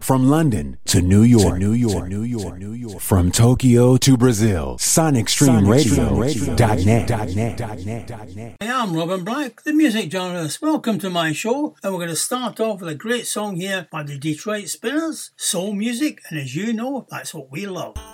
From London to New York, from Tokyo to Brazil, SonicStreamRadio.net. Hey, I'm Robin Black, the music journalist. Welcome to my show, and we're going to start off with a great song here by the Detroit Spinners, soul music, and as you know, that's what we love.